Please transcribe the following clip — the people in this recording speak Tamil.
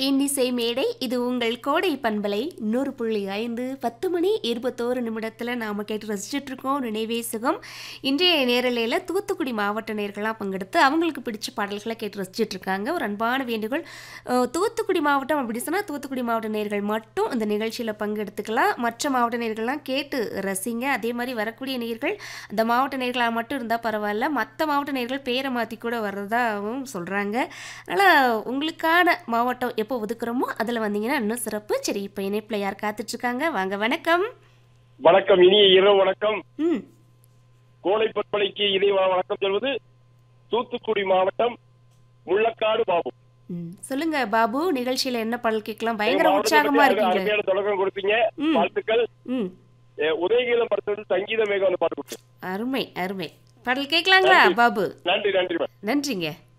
இன்னிசை மேடை இது உங்கள் கோடை பண்பலை 100.5 10 மணி 21 நிமிடத்தில் நாம் கேட்டு ரசிச்சுட்டு இருக்கோம். நினைவே சுகம். இன்றைய நேரலையில் தூத்துக்குடி மாவட்ட நேயர்களாக பங்கெடுத்து அவங்களுக்கு பிடிச்ச பாடல்களை கேட்டு ரசிச்சுட்டு இருக்காங்க. ஒரு அன்பான வேண்டுகோள், தூத்துக்குடி மாவட்டம் அப்படி சொன்னால் தூத்துக்குடி மாவட்ட நேயர்கள் மட்டும் இந்த நிகழ்ச்சியில் பங்கெடுத்துக்கலாம். மற்ற மாவட்ட நேயர்கள்லாம் கேட்டு ரசிங்க. அதே மாதிரி வரக்கூடிய நேயர்கள் அந்த மாவட்ட நேயர்களாக மட்டும் இருந்தால் பரவாயில்ல, மற்ற மாவட்ட நேயர்கள் பேரை மாற்றி கூட வர்றதாகவும் சொல்கிறாங்க. அதனால் உங்களுக்கான மாவட்டம் எப்போ ஒதுக்குறோமோ அதில் வந்தீங்கன்னா இன்னும் சிறப்பு. சரி, இப்போ இணைப்பில் யார் காத்துட்ருக்காங்க? வாங்க. வணக்கம். வணக்கம், இனிய இரவு வணக்கம். ம் கோடை பற்பலைக்கு இதை வணக்கம் சொல்வது தூத்துக்குடி மாவட்டம் முள்ளக்காடு பாபு. சொல்லுங்க பாபு, நிகழ்ச்சியில என்ன பாடல் கேட்கலாம்? பயங்கர உற்சாகமா இருக்கீங்க. அருமையான தொடக்கம் கொடுத்தீங்க, வாழ்த்துக்கள். உதயகீதம் படத்துல சங்கீத மேகம் பாட்டு கொடுத்தேன். அருமை அருமை. பாடல் கேட்கலாங்களா பாபு? நன்றி நன்றி நன்றிங்க.